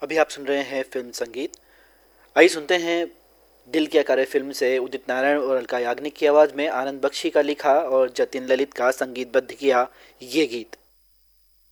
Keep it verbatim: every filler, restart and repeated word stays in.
अभी आप सुन रहे हैं फिल्म संगीत। आइए सुनते हैं दिल क्या करे फिल्म से उदित नारायण और अलका याग्निक की आवाज़ में आनंद बख्शी का लिखा और जतिन ललित का संगीतबद्ध किया ये गीत।